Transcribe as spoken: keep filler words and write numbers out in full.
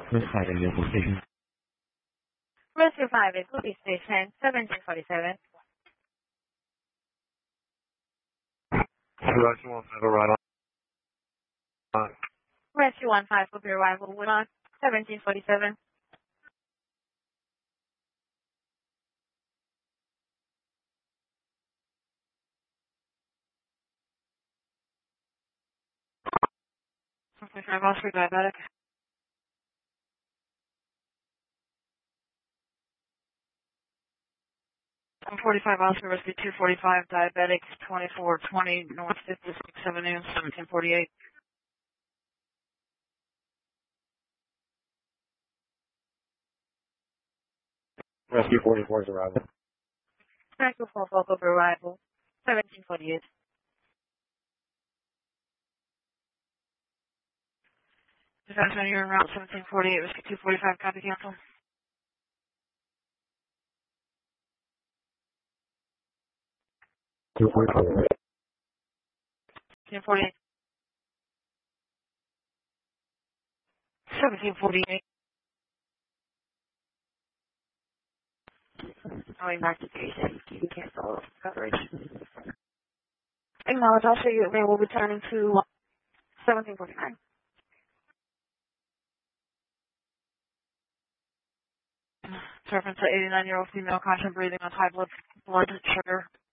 Rescue five at Vehicle Station. Rescue five at Police Station, seventeen forty-seven. Rescue one five arrival. Uh, Rescue one five will be arrival with on seventeen forty-seven. forty-five Oscar diabetic. forty-five Oscar Rescue two forty-five diabetic twenty-four twenty North fifty-sixth Avenue, seventeen forty-eight. Rescue forty-four is arrival. Rescue four will be arrival, seventeen forty-eight. Defense you're in route seventeen forty-eight, Rescue two forty-five, copy cancel. two forty-four. seventeen forty-eight. seventeen forty-eight. Going back to station, you can cancel coverage. Acknowledge also you they will be returning to seventeen forty-nine. Reference to eighty-nine-year-old female, caution breathing on high blood blood sugar.